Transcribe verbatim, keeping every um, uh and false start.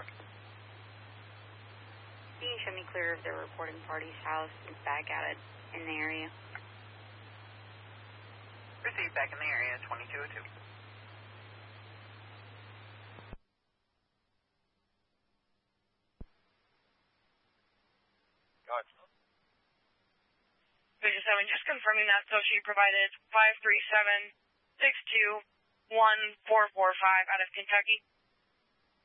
Can you show me clear of the reporting party's house and back at it in the area? Received back in the area, twenty-two oh two. Go ahead. Vision seven, just confirming that, so she provided five three seven six two one four four five out of Kentucky.